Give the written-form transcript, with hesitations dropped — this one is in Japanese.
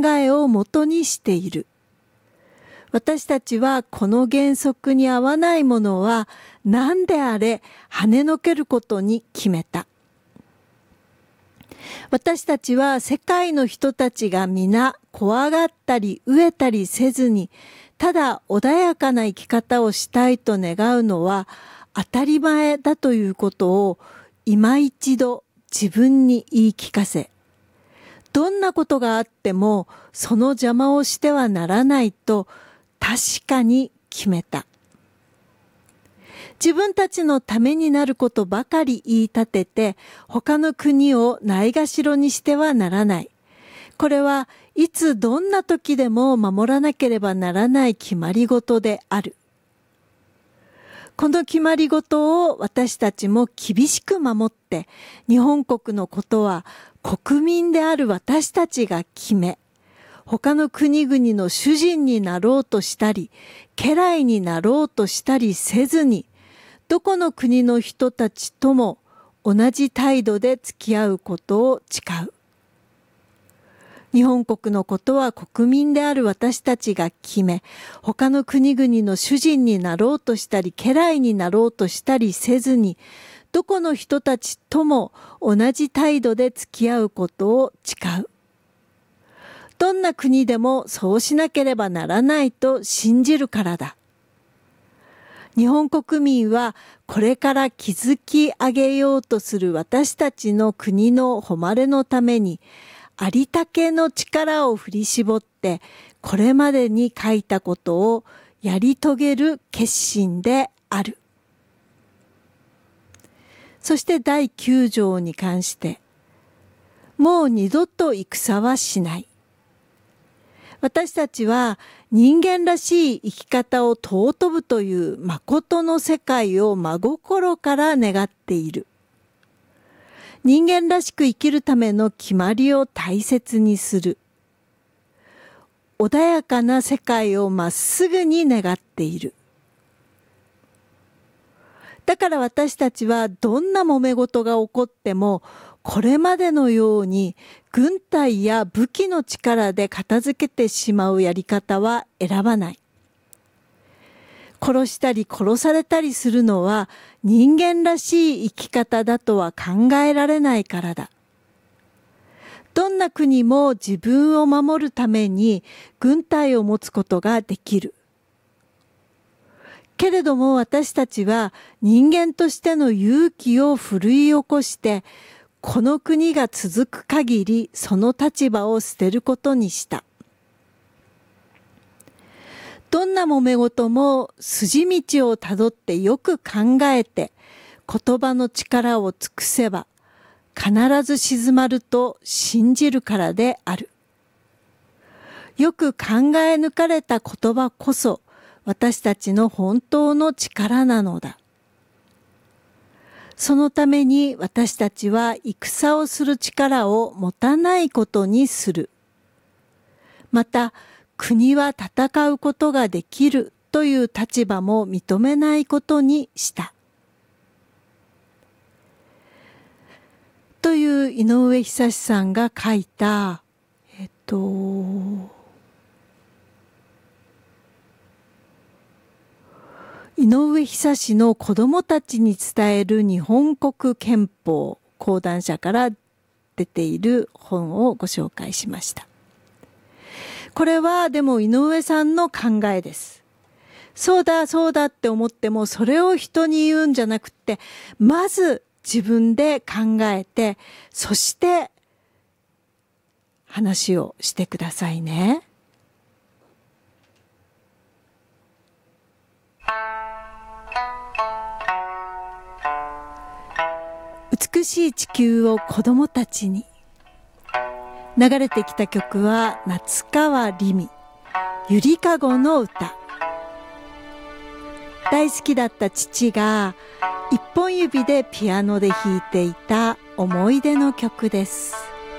えをもとにしている。私たちはこの原則に合わないものは何であれ跳ねのけることに決めた。私たちは世界の人たちが皆怖がったり飢えたりせずに、ただ穏やかな生き方をしたいと願うのは当たり前だということを今一度自分に言い聞かせ、どんなことがあってもその邪魔をしてはならないと確かに決めた。自分たちのためになることばかり言い立てて、他の国をないがしろにしてはならない。これはいつどんな時でも守らなければならない決まり事である。この決まり事を私たちも厳しく守って、日本国のことは国民である私たちが決め、他の国々の主人になろうとしたり、家来になろうとしたりせずに、どこの国の人たちとも同じ態度で付き合うことを誓う。日本国のことは国民である私たちが決め、他の国々の主人になろうとしたり、家来になろうとしたりせずに、どこの人たちとも同じ態度で付き合うことを誓う。どんな国でもそうしなければならないと信じるからだ。日本国民はこれから築き上げようとする私たちの国の誉れのために、ありたけの力を振り絞って、これまでに書いたことをやり遂げる決心である。そして第9条に関して、もう二度と戦はしない。私たちは人間らしい生き方を尊ぶという誠の世界を真心から願っている。人間らしく生きるための決まりを大切にする。穏やかな世界をまっすぐに願っている。だから私たちはどんな揉め事が起こっても、これまでのように軍隊や武器の力で片付けてしまうやり方は選ばない。殺したり殺されたりするのは人間らしい生き方だとは考えられないからだ。どんな国も自分を守るために軍隊を持つことができる。けれども私たちは人間としての勇気を奮い起こして、この国が続く限りその立場を捨てることにした。どんな揉め事も筋道をたどってよく考えて言葉の力を尽くせば必ず静まると信じるからである。よく考え抜かれた言葉こそ私たちの本当の力なのだ。そのために私たちは戦をする力を持たないことにする。また、国は戦うことができるという立場も認めないことにした。という井上久志さんが書いた、井上久志の子どもたちに伝える日本国憲法講談社から出ている本をご紹介しました。これはでも井上さんの考えです。そうだそうだって思ってもそれを人に言うんじゃなくて、まず自分で考えて、そして話をしてくださいね。美しい地球を子どもたちに。流れてきた曲は夏川りみ、ゆりかごの歌。大好きだった父が一本指でピアノで弾いていた思い出の曲です。